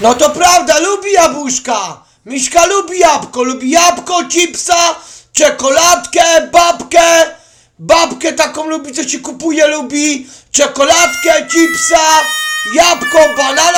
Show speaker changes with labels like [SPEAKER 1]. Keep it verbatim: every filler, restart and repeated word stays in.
[SPEAKER 1] No to prawda, lubi jabłuszka. Miśka lubi jabłko, lubi jabłko, chipsa, czekoladkę, babkę. Babkę taką lubi, co ci kupuje, lubi czekoladkę, chipsa, jabłko, banana.